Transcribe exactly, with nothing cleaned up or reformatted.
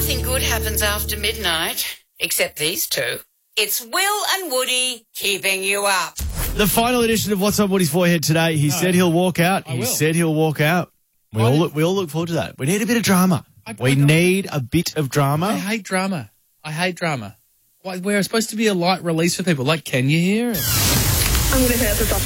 Nothing good happens after midnight, except these two. It's Will and Woody keeping you up. The final edition of What's on Woody's Forehead today. He No, said he'll walk out. I He will. said he'll walk out. We Why all did- look, we all look forward to that. We need a bit of drama. I- we I don't- need a bit of I drama. hate drama. I hate drama. Why, we're supposed to be a light release for people. Like, can you hear it? I'm going to hurt this off.